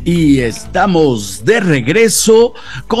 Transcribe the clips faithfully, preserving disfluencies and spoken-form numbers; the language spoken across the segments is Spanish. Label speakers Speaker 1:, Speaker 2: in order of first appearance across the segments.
Speaker 1: Y estamos de regreso,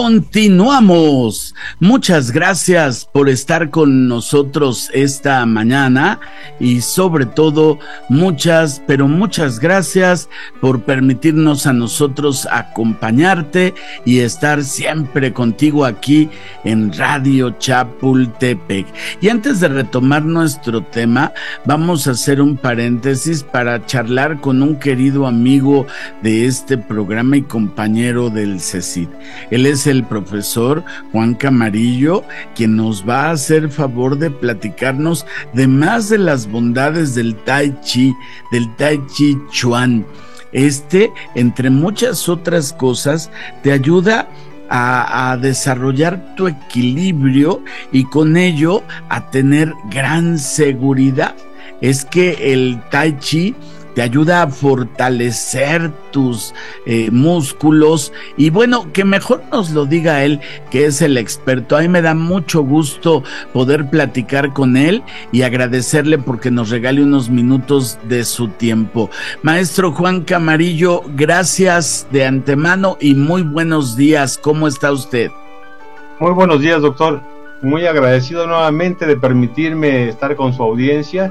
Speaker 1: continuamos. Muchas gracias por estar con nosotros esta mañana y sobre todo muchas, pero muchas gracias por permitirnos a nosotros acompañarte y estar siempre contigo aquí en Radio Chapultepec. Y antes de retomar nuestro tema, vamos a hacer un paréntesis para charlar con un querido amigo de este programa programa y compañero del CECIT. Él es el profesor Juan Camarillo, quien nos va a hacer favor de platicarnos de más de las bondades del Tai Chi, del Tai Chi Chuan. Este, entre muchas otras cosas, te ayuda A, a desarrollar tu equilibrio y con ello a tener gran seguridad. Es que el Tai Chi te ayuda a fortalecer tus eh, músculos y bueno, que mejor nos lo diga él, que es el experto. A mí me da mucho gusto poder platicar con él y agradecerle porque nos regale unos minutos de su tiempo. Maestro Juan Camarillo, gracias de antemano y muy buenos días. ¿Cómo está usted?
Speaker 2: Muy buenos días, doctor. Muy agradecido nuevamente de permitirme estar con su audiencia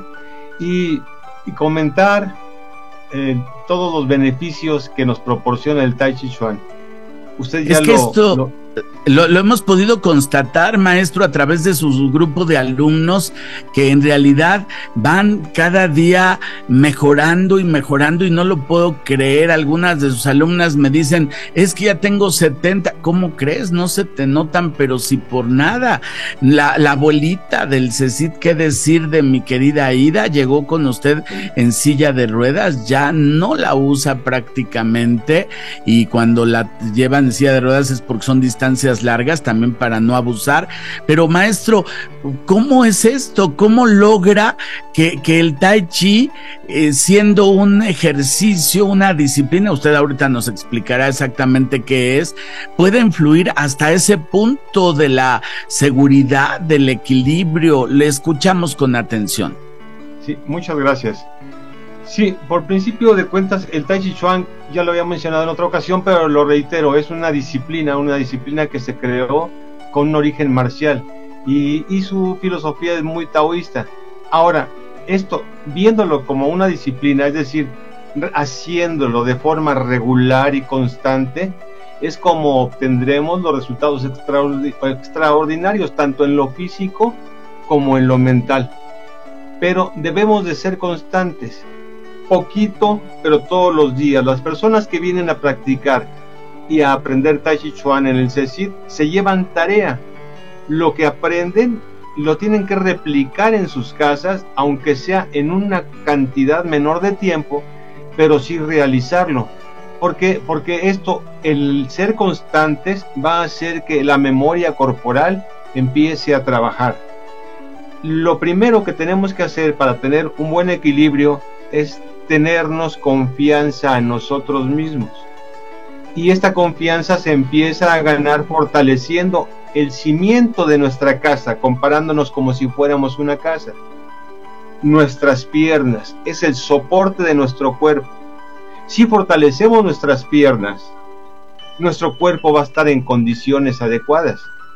Speaker 2: y, y comentar Eh, todos los beneficios que nos proporciona el Tai Chi Chuan. Usted ya
Speaker 1: es que
Speaker 2: lo,
Speaker 1: esto
Speaker 2: lo...
Speaker 1: Lo, lo hemos podido constatar, maestro, a través de su grupo de alumnos que en realidad van cada día mejorando y mejorando y no lo puedo creer. Algunas de sus alumnas me dicen, es que ya tengo setenta. ¿Cómo crees? No se te notan, pero si por nada. La, la abuelita del CECIT, qué decir de mi querida Aida, llegó con usted en silla de ruedas, ya no la usa prácticamente y cuando la llevan en silla de ruedas es porque son distancias largas también para no abusar. Pero maestro, ¿cómo es esto? ¿Cómo logra que, que el Tai Chi, eh, siendo un ejercicio, una disciplina, usted ahorita nos explicará exactamente qué es, puede influir hasta ese punto de la seguridad, del equilibrio? Le escuchamos con atención.
Speaker 2: Sí, muchas gracias. Sí, por principio de cuentas, el Tai Chi Chuan, ya lo había mencionado en otra ocasión, pero lo reitero, es una disciplina, una disciplina que se creó con un origen marcial y, y su filosofía es muy taoísta. Ahora, esto, viéndolo como una disciplina, es decir, haciéndolo de forma regular y constante, es como obtendremos los resultados extraordinarios, tanto en lo físico como en lo mental. Pero debemos de ser constantes. Poquito, pero todos los días. Las personas que vienen a practicar y a aprender Tai Chi Chuan en el CECIT se llevan tarea. Lo que aprenden lo tienen que replicar en sus casas, aunque sea en una cantidad menor de tiempo, pero sí realizarlo. ¿Por qué? Porque esto, el ser constantes, va a hacer que la memoria corporal empiece a trabajar. Lo primero que tenemos que hacer para tener un buen equilibrio es tenernos confianza en nosotros mismos. Y esta confianza se empieza a ganar fortaleciendo el cimiento de nuestra casa, comparándonos como si fuéramos una casa. Nuestras piernas es el soporte de nuestro cuerpo. Si fortalecemos nuestras piernas, nuestro cuerpo va a estar en condiciones adecuadas.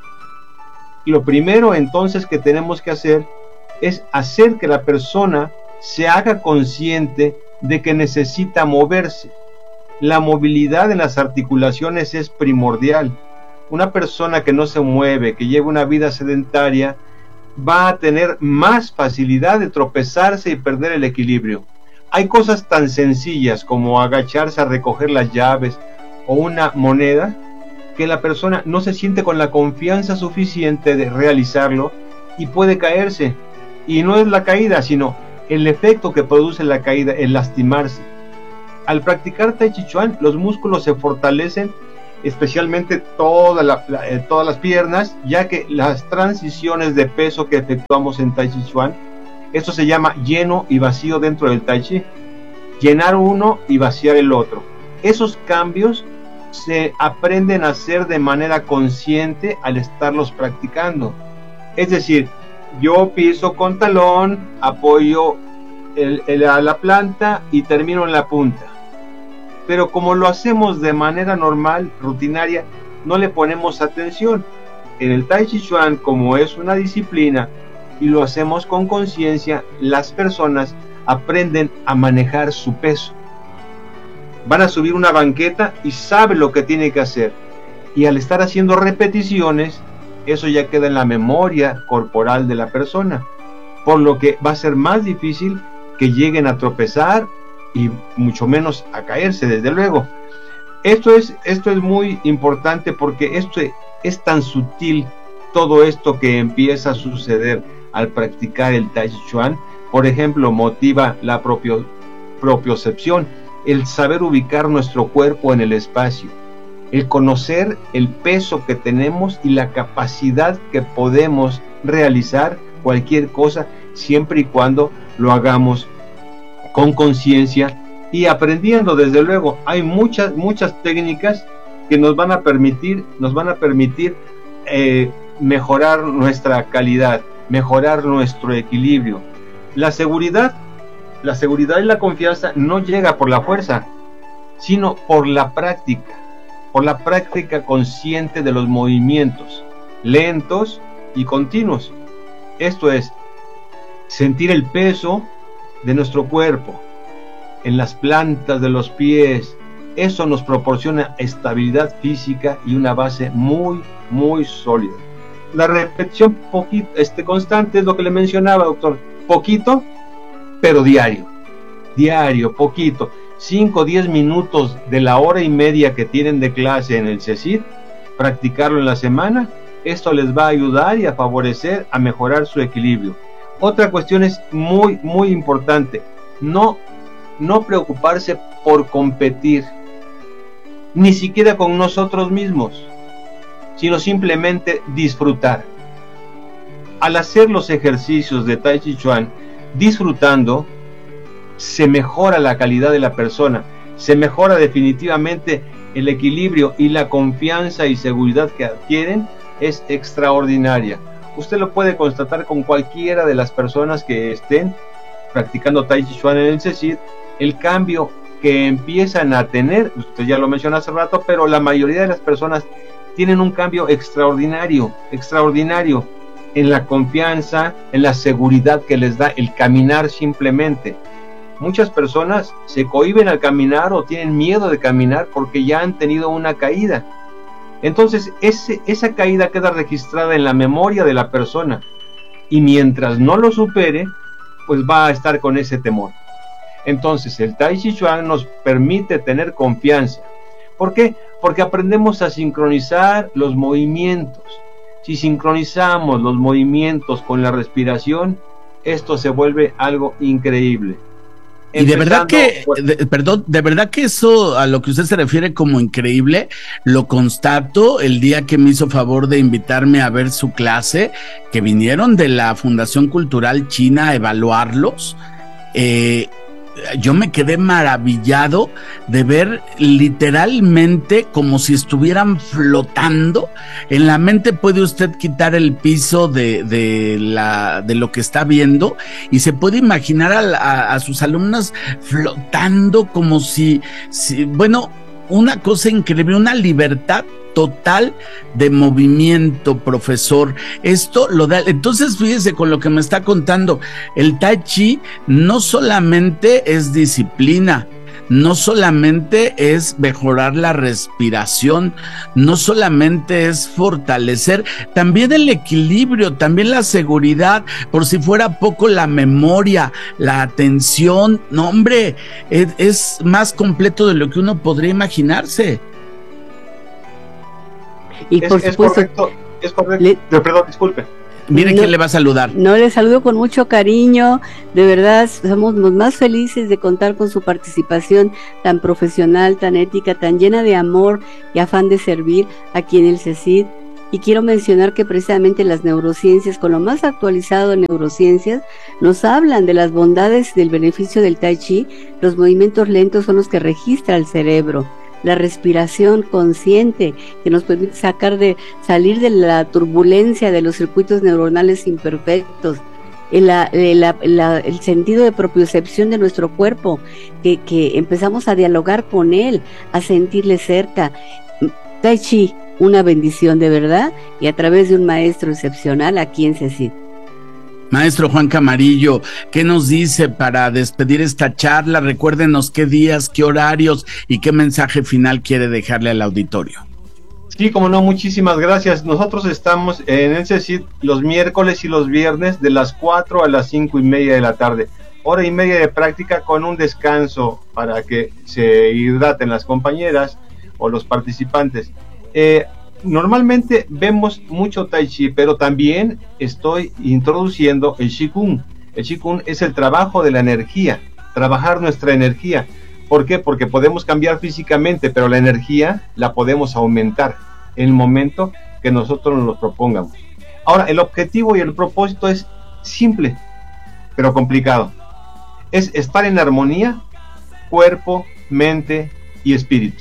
Speaker 2: Lo primero entonces que tenemos que hacer es hacer que la persona se haga consciente de que necesita moverse. La movilidad en las articulaciones es primordial. Una persona que no se mueve, que lleva una vida sedentaria, va a tener más facilidad de tropezarse y perder el equilibrio. Hay cosas tan sencillas como agacharse a recoger las llaves o una moneda, que la persona no se siente con la confianza suficiente de realizarlo y puede caerse. Y no es la caída, sino el efecto que produce la caída, el lastimarse. Al practicar Tai Chi Chuan, los músculos se fortalecen, especialmente toda la, la, eh, todas las piernas, ya que las transiciones de peso que efectuamos en Tai Chi Chuan, esto se llama lleno y vacío dentro del Tai Chi. Llenar uno y vaciar el otro. Esos cambios se aprenden a hacer de manera consciente al estarlos practicando. Es decir, yo piso con talón, apoyo el, el, a la planta y termino en la punta. pero como lo hacemos de manera normal, rutinaria, no le ponemos atención. En el Tai Chi Chuan, como es una disciplina y lo hacemos con conciencia, las personas aprenden a manejar su peso. Van a subir una banqueta y saben lo que tiene que hacer. Y al estar haciendo repeticiones, eso ya queda en la memoria corporal de la persona. Por lo que va a ser más difícil que lleguen a tropezar y mucho menos a caerse, desde luego. Esto es, esto es muy importante porque esto es tan sutil, todo esto que empieza a suceder al practicar el Tai Chi Chuan. Por ejemplo, motiva la propio, propiocepción, el saber ubicar nuestro cuerpo en el espacio, el conocer el peso que tenemos y la capacidad que podemos realizar cualquier cosa, siempre y cuando lo hagamos con conciencia y aprendiendo. Desde luego, hay muchas, muchas técnicas que nos van a permitir, nos van a permitir eh, mejorar nuestra calidad, mejorar nuestro equilibrio. La seguridad, la seguridad y la confianza no llega por la fuerza, sino por la práctica, por la práctica consciente de los movimientos, lentos y continuos. Esto es, sentir el peso de nuestro cuerpo en las plantas de los pies. Eso nos proporciona estabilidad física y una base muy, muy sólida. La repetición poquito, este, constante es lo que le mencionaba, doctor. Poquito, pero diario. Diario, poquito. cinco o diez minutos de la hora y media que tienen de clase en el CECID, practicarlo en la semana. Esto les va a ayudar y a favorecer a mejorar su equilibrio. Otra cuestión es muy, muy importante. No, no preocuparse por competir, ni siquiera con nosotros mismos, sino simplemente disfrutar. Al hacer los ejercicios de Tai Chi Chuan, disfrutando, se mejora la calidad de la persona, se mejora definitivamente el equilibrio y la confianza y seguridad que adquieren es extraordinaria. Usted lo puede constatar con cualquiera de las personas que estén practicando Tai Chi Chuan en el CECID, el cambio que empiezan a tener. Usted ya lo mencionó hace rato, pero la mayoría de las personas tienen un cambio extraordinario, extraordinario en la confianza, en la seguridad que les da el caminar simplemente. Muchas personas se cohíben al caminar o tienen miedo de caminar porque ya han tenido una caída. Entonces ese, esa caída queda registrada en la memoria de la persona y mientras no lo supere, pues va a estar con ese temor. Entonces el Tai Chi Chuan nos permite tener confianza. ¿Por qué? Porque aprendemos a sincronizar los movimientos. Si sincronizamos los movimientos con la respiración, esto se vuelve algo increíble.
Speaker 1: Y de verdad que, de, perdón, de verdad que eso a lo que usted se refiere como increíble, lo constato el día que me hizo favor de invitarme a ver su clase, que vinieron de la Fundación Cultural China a evaluarlos. Eh, yo me quedé maravillado de ver literalmente como si estuvieran flotando. En la mente puede usted quitar el piso de, de, la, de lo que está viendo y se puede imaginar a, a, a sus alumnas flotando como si, si, bueno, una cosa increíble, una libertad total de movimiento, profesor. Esto lo da. Entonces, fíjese con lo que me está contando. El Tai Chi no solamente es disciplina, no solamente es mejorar la respiración, no solamente es fortalecer, también el equilibrio, también la seguridad, por si fuera poco la memoria, la atención. No, hombre, es, es más completo de lo que uno podría imaginarse.
Speaker 3: Y
Speaker 2: es,
Speaker 3: por
Speaker 2: es
Speaker 3: supuesto,
Speaker 2: correcto, es correcto.
Speaker 3: Le,
Speaker 2: perdón, disculpe.
Speaker 1: Mire
Speaker 3: no,
Speaker 1: quién le va a saludar.
Speaker 3: No, le saludo con mucho cariño. De verdad, somos los más felices de contar con su participación tan profesional, tan ética, tan llena de amor y afán de servir aquí en el CECID. Y quiero mencionar que precisamente las neurociencias, con lo más actualizado en neurociencias, nos hablan de las bondades del beneficio del Tai Chi. Los movimientos lentos son los que registra el cerebro. La respiración consciente que nos permite sacar de, salir de la turbulencia de los circuitos neuronales imperfectos. el, el, el, el sentido de propiocepción de nuestro cuerpo, que, que empezamos a dialogar con él, a sentirle cerca. Tai Chi, una bendición de verdad, y a través de un maestro excepcional aquí en CECIT.
Speaker 1: Maestro Juan Camarillo, ¿qué nos dice para despedir esta charla? Recuérdenos qué días, qué horarios y qué mensaje final quiere dejarle al auditorio.
Speaker 2: Sí, como no, muchísimas gracias. Nosotros estamos en el CECIT los miércoles y los viernes de las cuatro a las cinco y media de la tarde. Hora y media de práctica con un descanso para que se hidraten las compañeras o los participantes. Eh, normalmente vemos mucho Tai Chi, pero también estoy introduciendo el Qigong. El Qigong es el trabajo de la energía, trabajar nuestra energía. ¿Por qué? Porque podemos cambiar físicamente, pero la energía la podemos aumentar en el momento que nosotros nos lo propongamos. Ahora, el objetivo y el propósito es simple, pero complicado. Es estar en armonía, cuerpo, mente y espíritu.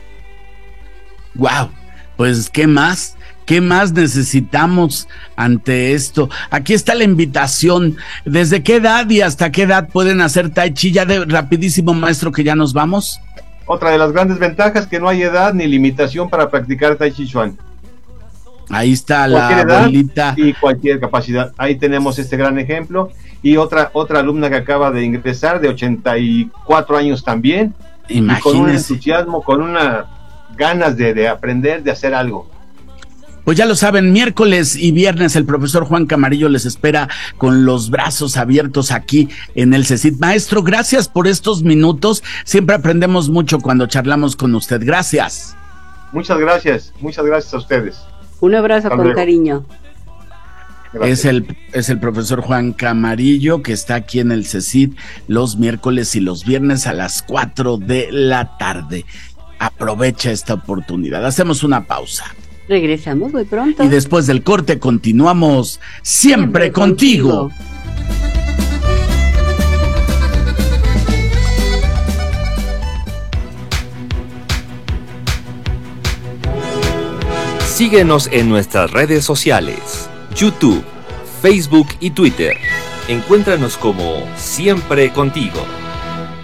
Speaker 1: ¡Wow! Pues, ¿qué más? ¿Qué más necesitamos ante esto? Aquí está la invitación. ¿Desde qué edad y hasta qué edad pueden hacer Tai Chi? Ya de rapidísimo, maestro, que ya nos vamos.
Speaker 2: Otra de las grandes ventajas, que no hay edad ni limitación para practicar Tai Chi Chuan.
Speaker 1: Ahí está
Speaker 2: cualquier
Speaker 1: la
Speaker 2: edad
Speaker 1: bolita.
Speaker 2: Y cualquier capacidad. Ahí tenemos este gran ejemplo. Y otra, otra alumna que acaba de ingresar, de ochenta y cuatro años también.
Speaker 1: Imagínese.
Speaker 2: Y con un entusiasmo, con una ganas de, de aprender, de hacer algo.
Speaker 1: Pues ya lo saben, miércoles y viernes el profesor Juan Camarillo les espera con los brazos abiertos aquí en el CECIT. Maestro, gracias por estos minutos. Siempre aprendemos mucho cuando charlamos con usted. Gracias.
Speaker 2: Muchas gracias, muchas gracias a ustedes.
Speaker 3: Un abrazo con cariño.
Speaker 1: Es el, es el profesor Juan Camarillo, que está aquí en el CECIT los miércoles y los viernes a las cuatro de la tarde. Aprovecha esta oportunidad. Hacemos una pausa.
Speaker 3: Regresamos muy pronto.
Speaker 1: Y después del corte continuamos siempre, siempre contigo. contigo.
Speaker 4: Síguenos en nuestras redes sociales, YouTube, Facebook y Twitter. Encuéntranos como Siempre Contigo.